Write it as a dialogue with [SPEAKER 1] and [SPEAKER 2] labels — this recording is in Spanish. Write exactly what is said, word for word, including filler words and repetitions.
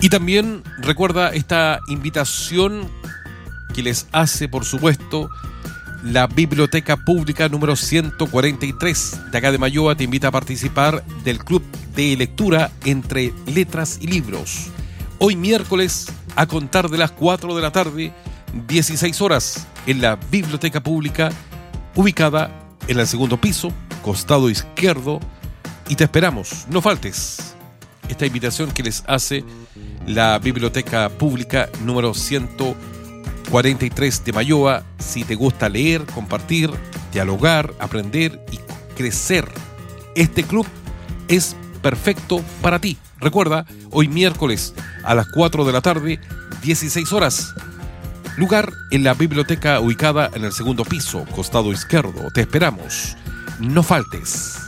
[SPEAKER 1] Y también recuerda esta invitación que les hace, por supuesto, la Biblioteca Pública número ciento cuarenta y tres de acá de Mayoa. Te invita a participar del club de lectura Entre Letras y Libros. Hoy miércoles, a contar de las cuatro de la tarde, dieciséis horas, en la Biblioteca Pública, ubicada en el segundo piso, costado izquierdo, y te esperamos, no faltes. Esta invitación que les hace la Biblioteca Pública número ciento cuarenta y tres de Mayoa. Si te gusta leer, compartir, dialogar, aprender y crecer, este club es perfecto para ti. Recuerda, hoy miércoles a las cuatro de la tarde, dieciséis horas, lugar en la biblioteca ubicada en el segundo piso, costado izquierdo. Te esperamos, no faltes.